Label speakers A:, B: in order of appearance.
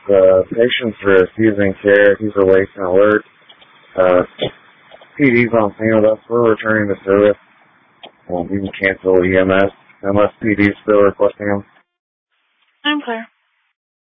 A: patients are refusing care. He's awake and alert. PD's on scene with us. We're returning to service. You can cancel EMS unless PD's still requesting him.
B: I'm clear.